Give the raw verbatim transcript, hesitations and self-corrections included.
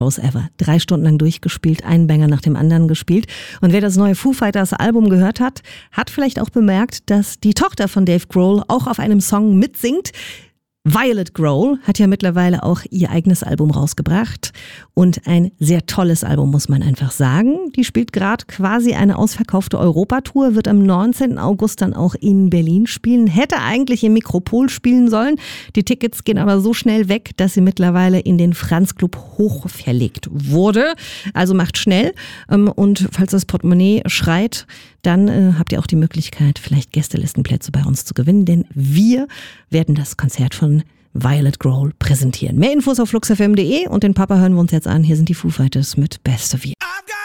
Ever. Drei Stunden lang durchgespielt, einen Banger nach dem anderen gespielt. Und wer das neue Foo Fighters Album gehört hat, hat vielleicht auch bemerkt, dass die Tochter von Dave Grohl auch auf einem Song mitsingt. Violet Grohl hat ja mittlerweile auch ihr eigenes Album rausgebracht und ein sehr tolles Album, muss man einfach sagen. Die spielt gerade quasi eine ausverkaufte Europatour, wird am neunzehnten August dann auch in Berlin spielen, hätte eigentlich im Mikropol spielen sollen. Die Tickets gehen aber so schnell weg, dass sie mittlerweile in den Franz Club hochverlegt wurde. Also macht schnell und falls das Portemonnaie schreit, dann äh, habt ihr auch die Möglichkeit, vielleicht Gästelistenplätze bei uns zu gewinnen, denn wir werden das Konzert von Violet Grohl präsentieren. Mehr Infos auf flux f m punkt d e und den Papa hören wir uns jetzt an. Hier sind die Foo Fighters mit Best of You.